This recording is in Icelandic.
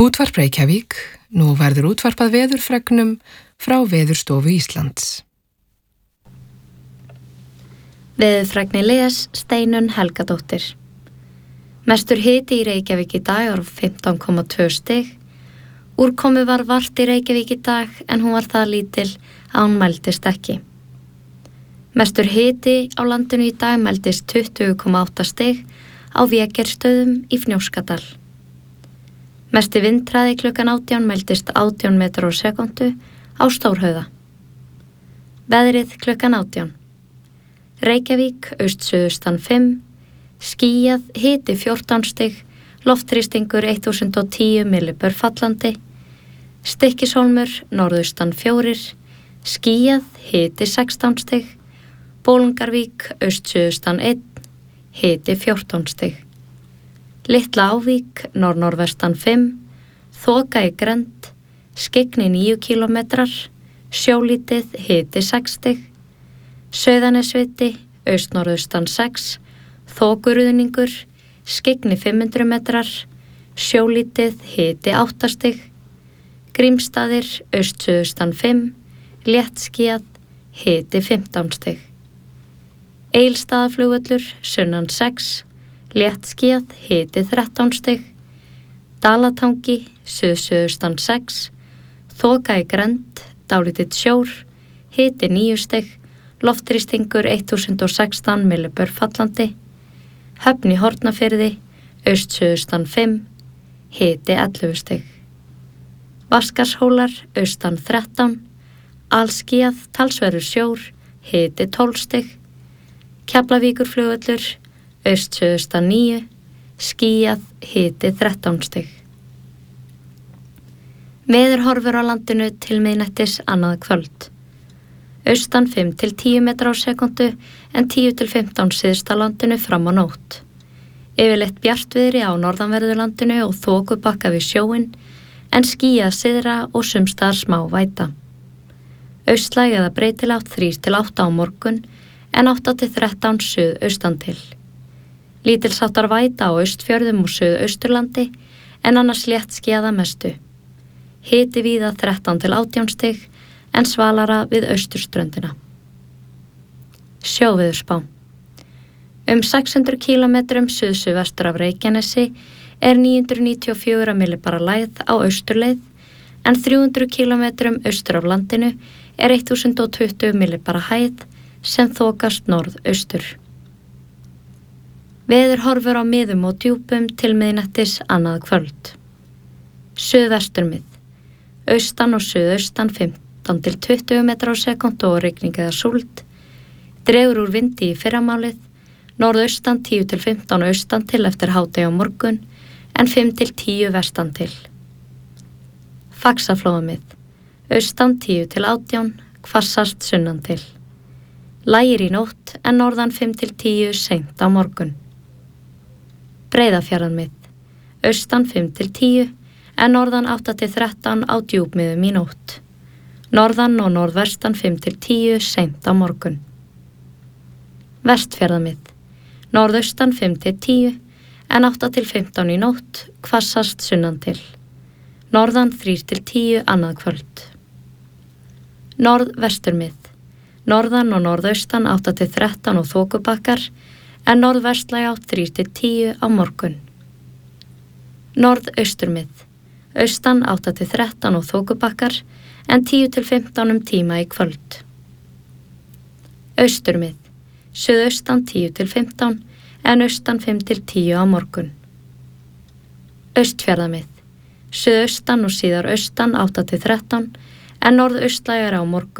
Útvarp Reykjavík, nú verður útvarpað veðurfregnum frá Veðurstofu Íslands. Veðurfregni les Steinunn Helgadóttir. Mestur hiti í Reykjavík í dag var 15,2 stig. Úrkomu var vart í Reykjavík í dag en hún var það lítil að hún mældist ekki. Mestur hiti á landinu í dag mældist 20,8 stig á Végerstöðum í Fnjóskadal. Mesti vindhraði klukkan 18 mældist 18 metrar á sekundu á Stórhauða. Veðrið klukkan 18. Reykjavík, austsuðaustan 5, skýjað, hiti 14 stig, loftþrýstingur 1010 millibör fallandi, Stykkishólmur, norðaustan 4, skýjað, hiti 16 stig, Bolungarvík, austsuðaustan 1, hiti 14 stig. Litla Ávík, norðnorðvestan 5, þoka í Grend, skyggni 9 kilometrar, sjólítið, hiti 6 stig, Sauðanesviti, austnorðaustan 6, þokuruðningur, skyggni 500 metrar, sjólítið, hiti 8 stig, Grímsstaðir, austsuðaustan 5, léttskýjað, hiti 15 stig. Egilsstaðaflugvöllur, sunnan 6, léttskýjað, hiti 13 stig, Dalatangi, suðsuðaustan 6, þoka í Grend, dálítill sjór, hiti 9 stig, loftþrýstingur 1016 millibör fallandi, Höfn í Hornafirði, austsuðaustan 5, hiti 11 stig. Vaskarshólar, austan 13, alskýjað, talsverður sjór, hiti 12 stig, Keflavíkurflugvöllur, austsuðaustan 9, skýjað, hiti 13 stig. Veðurhorfur á landinu til miðnættis annað kvöld. Austan 5 til 10 metrar á sekundu en 10 til 15 syðst á landinu fram á nótt. Yfirleitt bjartviðri á norðanverðu landinu og þokubakka við sjóinn en skýjað syðra og sumstaðar smá væta. Austlæg eða breytilátt 3 til 8 á morgun en 8 til 13 suðaustan til. Lítilsháttar væta á Austfjörðum og Suðausturlandi en annars léttskýjað að mestu. Hiti víða 13 til 18 stig en svalara við austurströndina. Sjóveðurspá. 600 kilometrum suðsuðvestur af Reykjanesi er 994 millibara lægð á austurleið en 300 kilometrum austur af landinu er 1020 millibara hæð sem þokast norðaustur. Veðurhorfur á miðum og djúpum til miðnættis annað kvöld. Suðvesturmið. Austan og suðaustan 15 til 20 metrar á sekundu og rigning eða súld. Dregur úr vindi í fyrramálið. Norðaustan 10 til 15 austan til eftir hádegi á morgun en 5 til 10 vestan til. Faxaflóamið. Austan 10 til 18, hvassast sunnan til. Lægir í nótt en norðan 5 til 10 seint á morgun. Breiðafjarðarmið. Austan 5 til 10 en norðan 8 til 13 á djúpmiðum í nótt. Norðan og norðvestan 5 til 10 seint á morgun. Vestfjarðarmið. Norðaustan 5 til 10 en 8 til 15 í nótt, hvassast sunnan til. Norðan 3 til 10 annað kvöld. Norðvesturmið. Norðan og norðaustan 8 til 13 og þokubakkar en norðvestlæg átt 3 til 10 á morgun. Norðausturmið. Austan 8 til 13 og þokubakkar en 10 til 15 tíma í kvöld. Austurmið. Suðaustan 10 til 15 en austan 5 til 10 á morgun. Austfjarðamið. Suðaustan og síðar austan 8 til 13 en norðaustlæg á morgun.